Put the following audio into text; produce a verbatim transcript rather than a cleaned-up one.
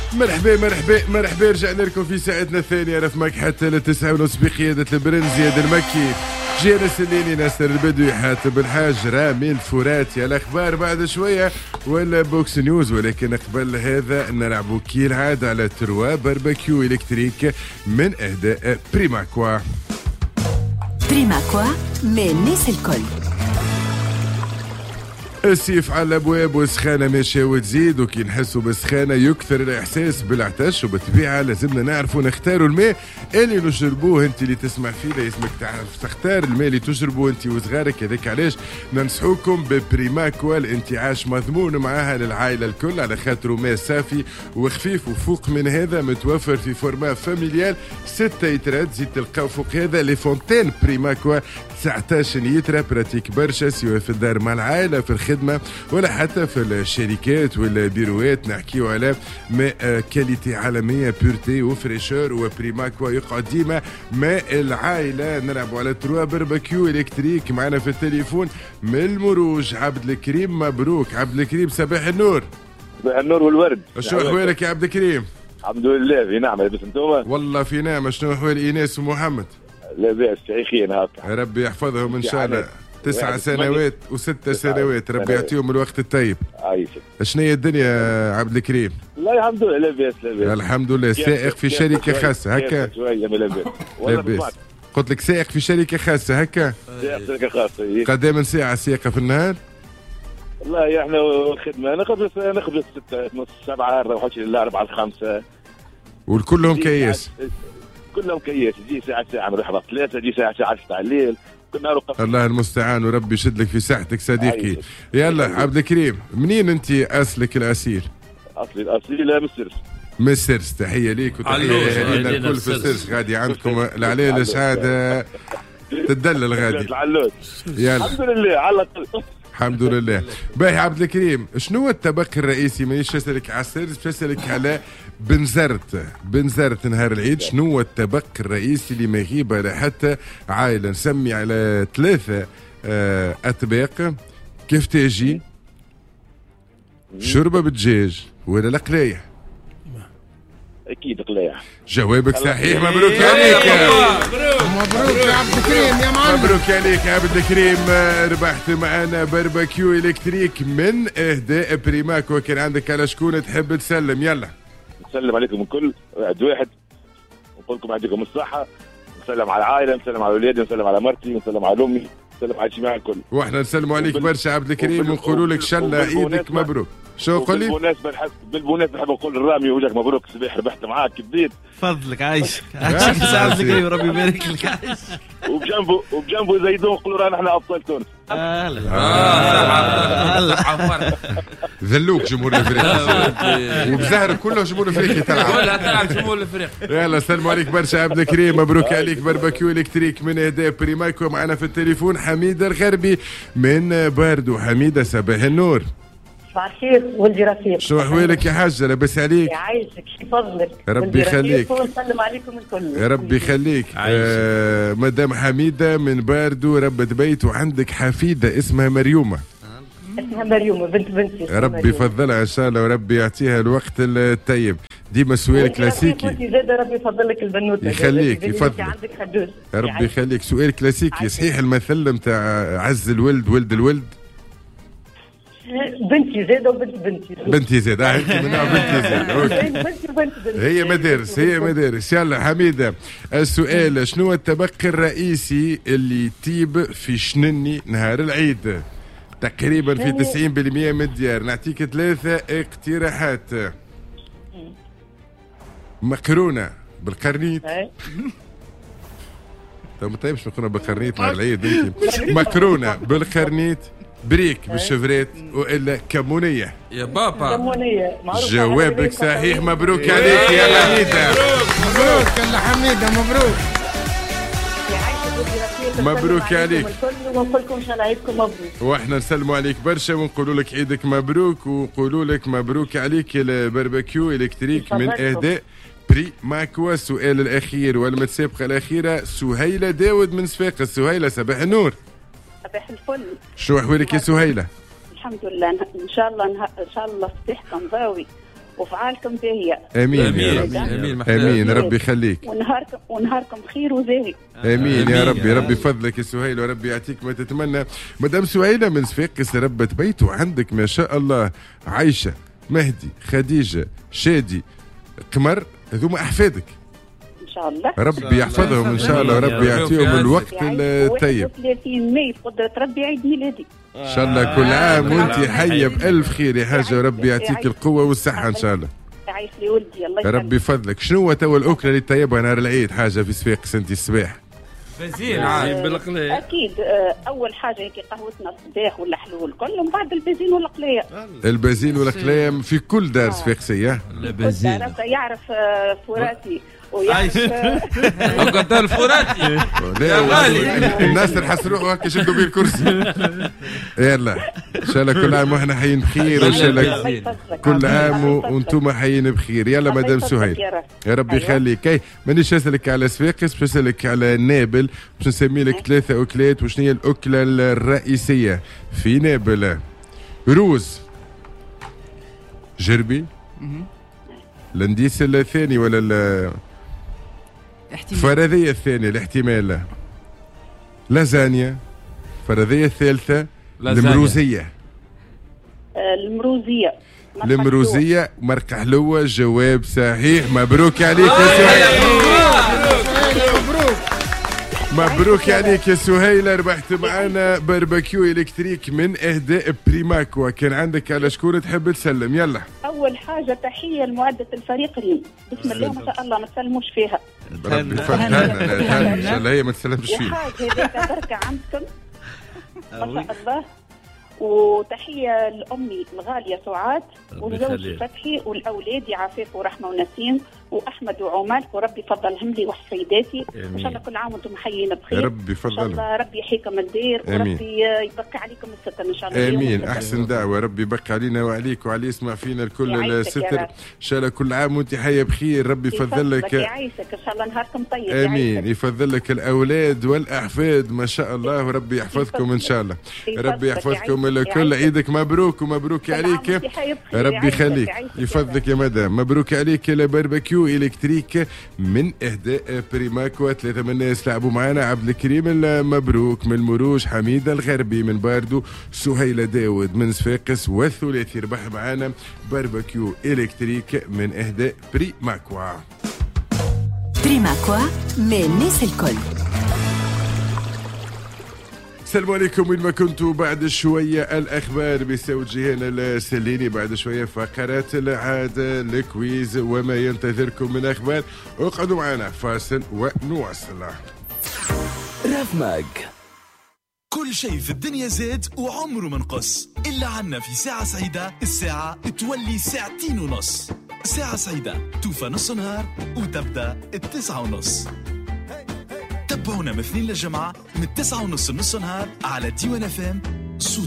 مرحبا مرحبا مرحبا، رجعنا لكم في ساعتنا الثانية رفمك حتى لتسعة ونص بقيادة البرنس زياد المكي، جينا سليني ناصر البدوي، حاتم الحاج، رامي الفراتي. الأخبار بعد شوية ولا بوكس نيوز، ولكن قبل هذا نلعبوا كي العادة على تروا باربيكيو إلكتريك من إهداء بريماكوا. بريماكوا من الناس الكل. السيف على الابواب والسخانه ماشيه وتزيد، وكي نحسوا بالسخانه يكثر الاحساس بالعطش، وبالطبيعه لازمنا نعرفوا نختاروا الماء اللي نشربوه. انت اللي تسمع فينا يسمك تعرف تختار الماء اللي تشربوه انت وصغارك، هذاك علاش ننصحوكم ببريماكوا، الانتعاش مضمون معاها للعائله الكل، على خاطر ماء صافي وخفيف، وفوق من هذا متوفر في فورما فاميليال ستة يترات. زيد تلقاو فوق هذا لي فونتين بريماكوا تسعطاش يترا، براتيك برشا سواء في الدار مع العائله في الخدمه ولا حتى في الشركات والبيروات. نحكيو على ماء كاليتي عالميه، بيورتي وفريشور، وبريماكوا يقعد ديما ماء العائله. نلعبوا على تروا باربيكيو الكتريك. معنا في التليفون من المروج عبد الكريم. مبروك عبد الكريم، صباح النور. صباح النور والورد. شنو احوالك يا عبد الكريم؟ الحمد لله في نعمه. لاباس انتوما؟ والله في نعمه. شنو احوال ايناس ومحمد؟ لا باس شيخين هكا، ربي يحفظهم ان شاء الله. تسع سنوات وست سنوات، ربي يعطيهم الوقت الطيب. عايشك. شنو هي الدنيا عبد الكريم؟ لا الحمد لله لاباس لاباس الحمد لله. سائق في شركه خاصه هكا؟ شويه لاباس. لاباس. قلت لك سائق في شركه خاصه هكا؟ سائق شركه خاصه. قدام من ساعه سياقه في النهار؟ والله احنا خدمه نخبز نخبز ستة نص سبعة نروحوش إلا أربعة خمسة. والكلهم كياس؟ كلهم كياس. تجي ساعة ساعة نروح ثلاثة، تجي ساعة ساعة ستة الليل. كنا رقم. الله المستعان وربي يشد لك في ساعتك صديقي. يلا عبد الكريم، منين انت اصلك الاصيل؟ اصلي الاصيل لا من السرس. من السرس. تحيه ليك وتحيه لاهالينا الكل في السرس. غادي عندكم العليل الشهاده تدلل غادي. يلا الحمد لله على الحمد لله. باهي عبد الكريم، شنو هو الطبق الرئيسي؟ مانيش نسالك على السرس، نسالك على بنزرت. بنزرت نهار العيد، شنو هو الطبق الرئيسي اللي ما يغيب على حتى عائله؟ نسمي على ثلاثه آه اطباق. كيف تاجي؟ شوربه بالدجاج ولا القلايح؟ اكيد قلايح. جوابك صحيح، مبروك عليك. مبروك يا عبد الكريم يا معلم. مبروك عليك يا عبد الكريم، ربحت معنا باربيكيو الكتريك من اهداء بريماكوا. كان عندك على شكون تحب تسلم؟ يلا. نسلم عليكم الكل واحد واحد، ونقول لكم يعطيكم الصحه. نسلم على العائله، نسلم على اولادي، نسلم على مرتي، نسلم على امي، نسلم على الجماعه الكل. واحنا نسلموا عليك برشا عبد الكريم، ونقولوا لك شلا عيدك مبروك. شو قولي؟ بالمناسبة نحب بالمناسبة نحب نقول للرامي وجهك مبروك صباح، ربحت معاك كبديت. فضلك عايش عايشك عبد الكريم، ربي يبارك لك. عايش. وبجنبه وبجنبه زيدون قولوا رانا احنا ابطال تونس. هلا هلا ذلوك جمهور الافريقي وبزهر كله جمهور الافريقي تلعب كلها تلعب جمهور الافريقي. يلا سلموا عليك برشا عبد الكريم، مبروك عليك باربيكيو الكتريك من اهداء بريماكوا. معنا في التليفون حميده الغربي من باردو. حميده صباح النور. صباح الخير ولدي رفيق. شو احوالك يا حاجه؟ لاباس عليك؟ يعيشك فضلك. ربي يخليك. ونسلم عليكم الكل. يا ربي يخليك. آه مدام حميده من باردو، ربة بيت، وعندك حفيده اسمها مريومه. اسمها مريومه بنت بنتي. ربي يفضلها ان شاء الله وربي يعطيها الوقت الطيب. ديما سؤال كلاسيكي. وانت زاده ربي يفضلك البنوته. يخليك يفضلك. عندك حدوث. ربي يخليك. سؤال كلاسيكي، صحيح المثل نتاع عز الولد ولد الولد؟ بنتي زاده وبنت بنتي. بنتي زاده. انت من نوع بنتي زاده. بنتي وبنت بنتي. هي مدارس هي مدارس. يلا حميده، السؤال شنو هو الطبق الرئيسي اللي يطيب في شنني نهار العيد؟ تقريبا في تسعين بالمئة من الديار. نعطيك ثلاثه اقتراحات. مقرونه بالقرنيط. طيب ما طيبش مقرونه بالقرنيط نهار العيد انت. مقرونه بالقرنيط، بريك بالشفرات، والا كمونيه. يا بابا كمونيه. جوابك صحيح، مبروك عليك يا حميده. مبروك يا حميده مبروك. مبروك عليك. ونقول لكم ان شاء الله عيدكم مبروك. واحنا نسلموا عليك برشا ونقولوا لك عيدك مبروك، ونقولوا لك مبروك عليك الباربيكيو الكتريك من اهداء بريماكوا. السؤال الاخير والمتسابقه الاخيره، سهيله داود من صفاقس. سهيله صباح النور. صباح الفل. شو احوالك يا سهيله؟ الحمد لله. ان شاء الله ان شاء الله صباح نضاوي وفعالكم باهيه. امين امين يا رب. امين امين ربي يخليك. ونهاركم ونهاركم خير وزاهي. امين يا ربي. ربي فضلك يا سهيل وربي يعطيك ما تتمنى. مدام سهيله من صفاقس ربت بيت وعندك ما شاء الله عايشه مهدي خديجه شادي قمر هذوما احفادك ان شاء الله. ربي يحفظهم ان شاء الله وربي يعطيهم الوقت الطيب. واحد وثلاثين ماي بقدره ربي عيد ميلادي. ان شاء الله كل عام وانت حيه بالف خير يا حاجه وربي يعطيك القوه والصحه ان شاء الله. عايش لي ولدي الله يسلمك. ربي يفضلك. شنو هو توا الاكله اللي طيبها نهار العيد حاجه في صفاقس انت الصباح؟ بازين عاد بالقليه. اكيد اول حاجه هيك قهوتنا الصباح ولا حلو الكل ومن بعد البازين والقليه. البازين والقليه في كل دار صفاقسيه. البازين يعرف فراتي ويعرف قدام الفراتي يا غالي. الناس نحسروه هكا شدوا بيه الكرسي. يلا ان شاء الله كل عام واحنا حيين بخير وان شاء الله كل عام وانتم حيين بخير. يلا مدام سهيل يا ربي يخليك. اي مانيش اسالك على صفاقس باش اسالك على نابل باش نسمي لك ثلاثه اكلات. وشنو هي الاكله الرئيسيه في نابل؟ روز جربي الانديس الثاني ولا الفرضية الثانية الاحتمال لازانيا. الفرضية الثالثة المروزية. المروزية المروزية مرقة حلوة. جواب صحيح. مبروك عليك يا سهيل. مبروك عليك يا سهيلة. ربحت معنا باربيكيو الكتريك من اهداء بريماكوا. كان عندك على شكون تحب تسلم؟ يلا. اول حاجه تحيه لمعده الفريق ريم. بسم الله ما شاء الله ما تسلموش فيها. ربي يفضلها. ان شاء الله هي ما تسلمش فيها. وحاجه هذيك بركه عندكم ما شاء الله. وتحيه لامي الغاليه سعاد وزوجي فتحي والاولاد عفاف ورحمه ونسيم واحمد وعمال وربي يفضلهم لي وحفيداتي. ان شاء الله كل عام وانتم حيين بخير. ربي يفضلهم. ان شاء الله ربي يحييكم الدير وربي يبقى عليكم الستر ان شاء الله. امين. احسن دعوه. ربي يبقى علينا وعليك وعلي يسمع فينا الكل الستر ان شاء الله. كل عام وانت حيه بخير. ربي يفضل لك. يعيشك ان شاء الله نهاركم طيب. امين. يفضل لك الاولاد والاحفاد ما شاء الله وربي يحفظكم ان شاء الله. ربي يحفظكم الكل. عيدك مبروك ومبروك عليك. ربي يخليك. يفضلك يا مدام. مبروك عليك لباربيكيو الكتريك من اهداء بريماكوا. ثلاثه من الناس لعبوا معنا. عبد الكريم المبروك من المروج. حميد الغربي من باردو. سهيله داود من صفاقس. والثلاثي ربح معنا باربيكيو الكتريك من اهداء بريماكوا. بريماكوا من الناس الكل. السلام عليكم وين ما كنتوا. بعد شوية الأخبار بصوت جيهان السليني. بعد شوية فقرات العادة الكويز وما ينتظركم من أخبار. اقعدوا معنا فاصل ونواصل. راف ماج. كل شيء في الدنيا زاد وعمره ما نقص إلا عنا في ساعة سعيدة. الساعة تولي ساعتين ونص. ساعة سعيدة توفى نص نهار وتبدأ التسعة ونص. تابعونا من اثنين للجمعة من التسعة ونص نص نهار على ديوان اف ام. صوت